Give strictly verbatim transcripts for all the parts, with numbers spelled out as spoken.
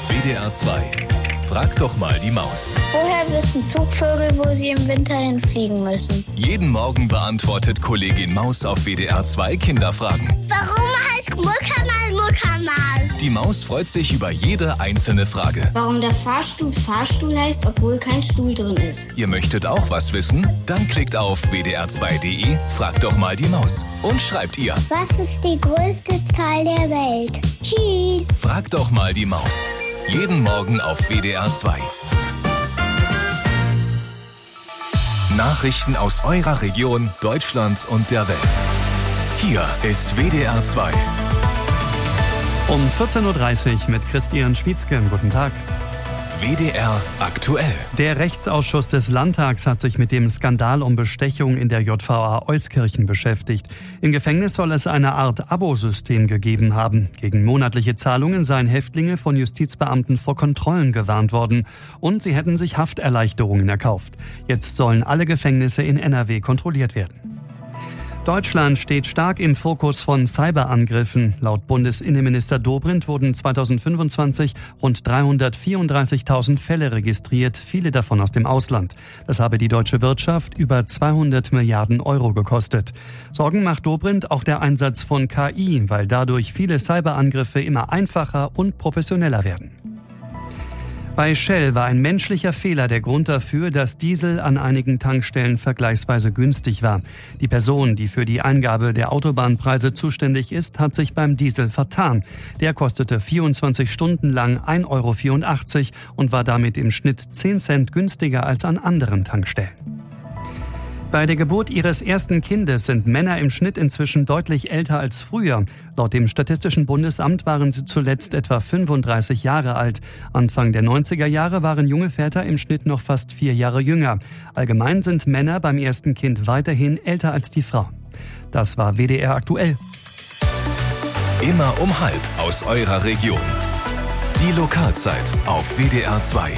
W D R zwei. Frag doch mal die Maus. Woher wissen Zugvögel, wo sie im Winter hinfliegen müssen? Jeden Morgen beantwortet Kollegin Maus auf W D R zwei Kinderfragen. Warum heißt Muttermal Muttermal? Die Maus freut sich über jede einzelne Frage. Warum der Fahrstuhl Fahrstuhl heißt, obwohl kein Stuhl drin ist. Ihr möchtet auch was wissen? Dann klickt auf w d r zwei punkt d e, fragt doch mal die Maus und schreibt ihr. Was ist die größte Zahl der Welt? Tschüss. Fragt doch mal die Maus. Jeden Morgen auf W D R zwei. Nachrichten aus eurer Region, Deutschland und der Welt. Hier ist W D R zwei. Um vierzehn Uhr dreißig mit Christian Schmietzke. Guten Tag. W D R aktuell. Der Rechtsausschuss des Landtags hat sich mit dem Skandal um Bestechung in der J V A Euskirchen beschäftigt. Im Gefängnis soll es eine Art Abosystem gegeben haben. Gegen monatliche Zahlungen seien Häftlinge von Justizbeamten vor Kontrollen gewarnt worden. Und sie hätten sich Hafterleichterungen erkauft. Jetzt sollen alle Gefängnisse in N R W kontrolliert werden. Deutschland steht stark im Fokus von Cyberangriffen. Laut Bundesinnenminister Dobrindt wurden zweitausendfünfundzwanzig rund dreihundertvierunddreißigtausend Fälle registriert, viele davon aus dem Ausland. Das habe die deutsche Wirtschaft über zweihundert Milliarden Euro gekostet. Sorgen macht Dobrindt auch der Einsatz von K I, weil dadurch viele Cyberangriffe immer einfacher und professioneller werden. Bei Shell war ein menschlicher Fehler der Grund dafür, dass Diesel an einigen Tankstellen vergleichsweise günstig war. Die Person, die für die Eingabe der Autobahnpreise zuständig ist, hat sich beim Diesel vertan. Der kostete vierundzwanzig Stunden lang ein Euro vierundachtzig und war damit im Schnitt zehn Cent günstiger als an anderen Tankstellen. Bei der Geburt ihres ersten Kindes sind Männer im Schnitt inzwischen deutlich älter als früher. Laut dem Statistischen Bundesamt waren sie zuletzt etwa fünfunddreißig Jahre alt. Anfang der neunziger Jahre waren junge Väter im Schnitt noch fast vier Jahre jünger. Allgemein sind Männer beim ersten Kind weiterhin älter als die Frau. Das war W D R aktuell. Immer um halb aus eurer Region. Die Lokalzeit auf W D R zwei.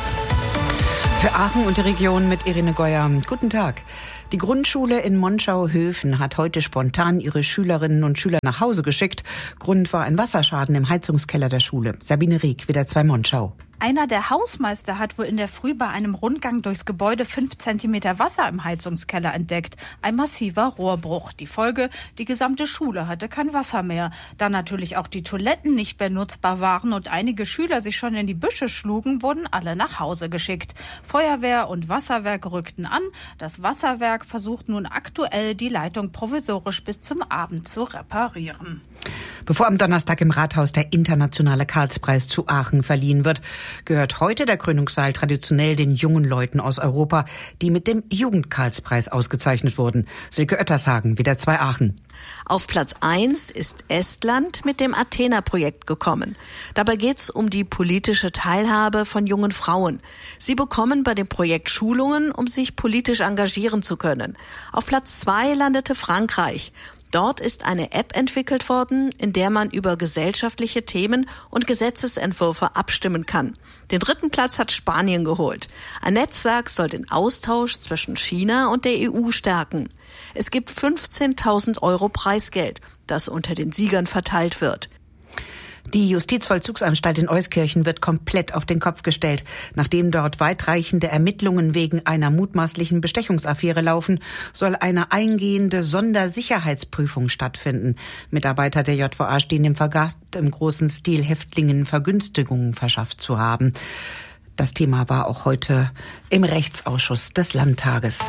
Für Aachen und die Region mit Irene Geuer. Guten Tag. Die Grundschule in Monschau-Höfen hat heute spontan ihre Schülerinnen und Schüler nach Hause geschickt. Grund war ein Wasserschaden im Heizungskeller der Schule. Sabine Rieck, W D R zwei Monschau. Einer der Hausmeister hat wohl in der Früh bei einem Rundgang durchs Gebäude fünf Zentimeter Wasser im Heizungskeller entdeckt. Ein massiver Rohrbruch. Die Folge, die gesamte Schule hatte kein Wasser mehr. Da natürlich auch die Toiletten nicht mehr nutzbar waren und einige Schüler sich schon in die Büsche schlugen, wurden alle nach Hause geschickt. Feuerwehr und Wasserwerk rückten an. Das Wasserwerk versucht nun aktuell, die Leitung provisorisch bis zum Abend zu reparieren. Bevor am Donnerstag im Rathaus der internationale Karlspreis zu Aachen verliehen wird, gehört heute der Krönungssaal traditionell den jungen Leuten aus Europa, die mit dem Jugend-Karlspreis ausgezeichnet wurden. Silke Oettershagen, W D R zwei Aachen. Auf Platz eins ist Estland mit dem Athena-Projekt gekommen. Dabei geht's um die politische Teilhabe von jungen Frauen. Sie bekommen bei dem Projekt Schulungen, um sich politisch engagieren zu können. Auf Platz zwei landete Frankreich. Dort ist eine App entwickelt worden, in der man über gesellschaftliche Themen und Gesetzesentwürfe abstimmen kann. Den dritten Platz hat Spanien geholt. Ein Netzwerk soll den Austausch zwischen China und der E U stärken. Es gibt fünfzehntausend Euro Preisgeld, das unter den Siegern verteilt wird. Die Justizvollzugsanstalt in Euskirchen wird komplett auf den Kopf gestellt. Nachdem dort weitreichende Ermittlungen wegen einer mutmaßlichen Bestechungsaffäre laufen, soll eine eingehende Sondersicherheitsprüfung stattfinden. Mitarbeiter der J V A stehen im Verdacht, im großen Stil Häftlingen Vergünstigungen verschafft zu haben. Das Thema war auch heute im Rechtsausschuss des Landtages.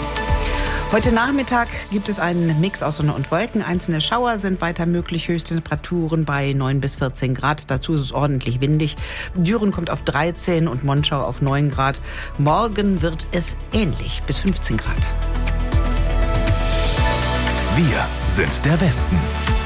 Heute Nachmittag gibt es einen Mix aus Sonne und Wolken. Einzelne Schauer sind weiter möglich. Höchsttemperaturen bei neun bis vierzehn Grad. Dazu ist es ordentlich windig. Düren kommt auf dreizehn und Monschau auf neun Grad. Morgen wird es ähnlich bis fünfzehn Grad. Wir sind der Westen.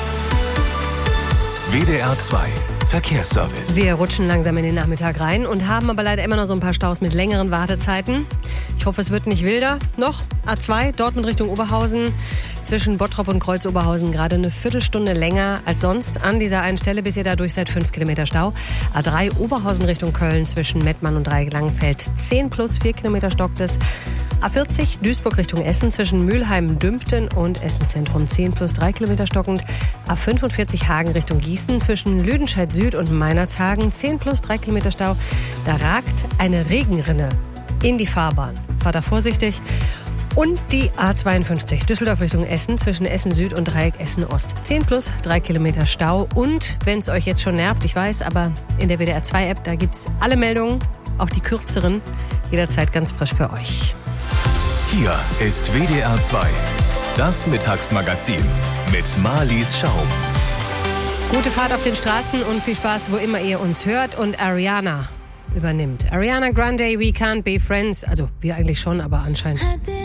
W D R zwei Verkehrsservice. Wir rutschen langsam in den Nachmittag rein und haben aber leider immer noch so ein paar Staus mit längeren Wartezeiten. Ich hoffe, es wird nicht wilder. Noch A zwei, Dortmund Richtung Oberhausen. Zwischen Bottrop und Kreuz-Oberhausen gerade eine Viertelstunde länger als sonst. An dieser einen Stelle bis ihr dadurch seid fünf Kilometer Stau. A drei Oberhausen Richtung Köln zwischen Mettmann und Dreieck-Langenfeld zehn plus vier Kilometer stockt es. A vierzig Duisburg Richtung Essen zwischen Mülheim-Dümpten und Essen-Zentrum zehn plus drei Kilometer stockend. A fünfundvierzig Hagen Richtung Gießen zwischen Lüdenscheid Süd und Meinerzhagen zehn plus drei Kilometer Stau. Da ragt eine Regenrinne in die Fahrbahn. Fahrt da vorsichtig. Und die A zweiundfünfzig Düsseldorf Richtung Essen zwischen Essen Süd und Dreieck Essen Ost. zehn plus drei Kilometer Stau. Und wenn es euch jetzt schon nervt, ich weiß, aber in der W D R zwei App, da gibt es alle Meldungen, auch die kürzeren, jederzeit ganz frisch für euch. Hier ist W D R zwei, das Mittagsmagazin mit Marlies Schaum. Gute Fahrt auf den Straßen und viel Spaß, wo immer ihr uns hört. Und Ariana übernimmt. Ariana Grande, We Can't Be Friends. Also wir eigentlich schon, aber anscheinend